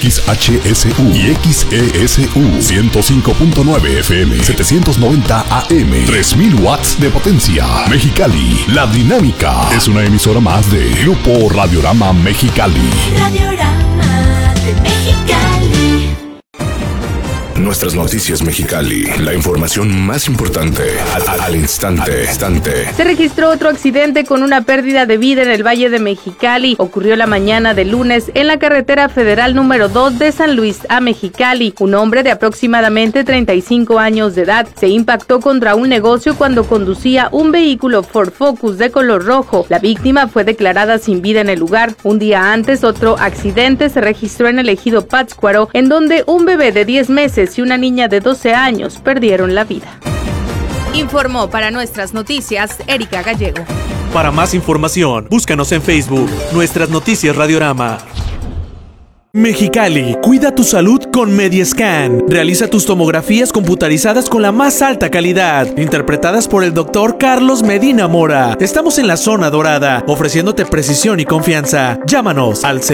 XHSU y XESU 105.9 FM, 790 AM, 3000 watts de potencia. Mexicali, La Dinámica es una emisora más de Grupo Radiorama Mexicali. Radiorama de Mexicali. Nuestras noticias Mexicali, la información más importante al instante. Se registró otro accidente con una pérdida de vida en el Valle de Mexicali. Ocurrió la mañana de lunes en la carretera federal número 2 de San Luis a Mexicali. Un hombre de aproximadamente 35 años de edad se impactó contra un negocio cuando conducía un vehículo Ford Focus de color rojo. La víctima fue declarada sin vida en el lugar. Un día antes, otro accidente se registró en el ejido Pátzcuaro, en donde un bebé de 10 meses y una niña de 12 años perdieron la vida. Informó para nuestras noticias Erika Gallego. Para más información, búscanos en Facebook, Nuestras Noticias Radiorama. Mexicali, cuida tu salud con Mediescan. Realiza tus tomografías computarizadas con la más alta calidad, interpretadas por el doctor Carlos Medina Mora. Estamos en la zona dorada, ofreciéndote precisión y confianza. Llámanos al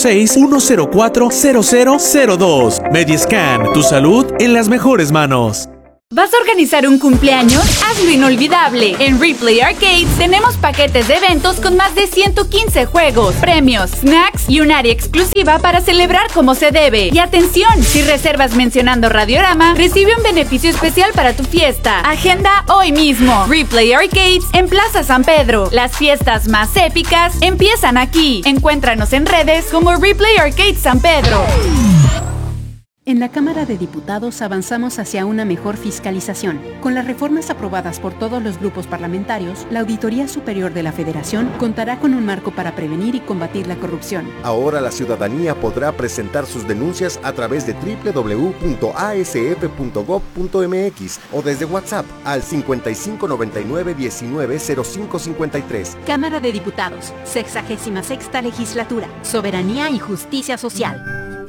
686-104-0002. Mediescan, tu salud en las mejores manos. ¿Vas a organizar un cumpleaños? Hazlo inolvidable. En Replay Arcades tenemos paquetes de eventos con más de 115 juegos, premios, snacks y un área exclusiva para celebrar como se debe. Y atención, si reservas mencionando Radiorama, recibe un beneficio especial para tu fiesta. Agenda hoy mismo. Replay Arcades en Plaza San Pedro. Las fiestas más épicas empiezan aquí. Encuéntranos en redes como Replay Arcades San Pedro. En la Cámara de Diputados avanzamos hacia una mejor fiscalización. Con las reformas aprobadas por todos los grupos parlamentarios, la Auditoría Superior de la Federación contará con un marco para prevenir y combatir la corrupción. Ahora la ciudadanía podrá presentar sus denuncias a través de www.asf.gov.mx o desde WhatsApp al 5599-190553. Cámara de Diputados, 66ª Legislatura, Soberanía y Justicia Social.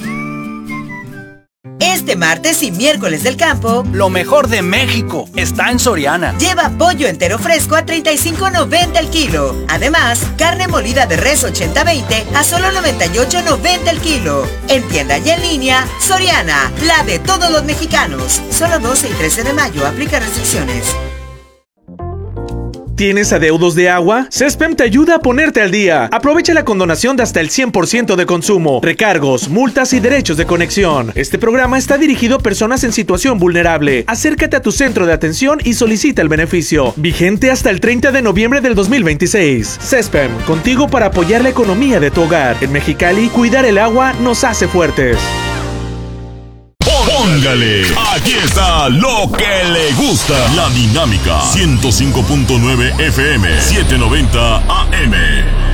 Este martes y miércoles del campo, lo mejor de México está en Soriana. Lleva pollo entero fresco a $35.90 el kilo. Además, carne molida de res 80-20 a solo $98.90 el kilo. En tienda y en línea, Soriana, la de todos los mexicanos. Solo 12 y 13 de mayo, aplica restricciones. ¿Tienes adeudos de agua? Cespem te ayuda a ponerte al día. Aprovecha la condonación de hasta el 100% de consumo, recargos, multas y derechos de conexión. Este programa está dirigido a personas en situación vulnerable. Acércate a tu centro de atención y solicita el beneficio. Vigente hasta el 30 de noviembre del 2026. Cespem, contigo para apoyar la economía de tu hogar. En Mexicali, cuidar el agua nos hace fuertes. Póngale, aquí está lo que le gusta. La Dinámica 105.9 FM, 790 AM.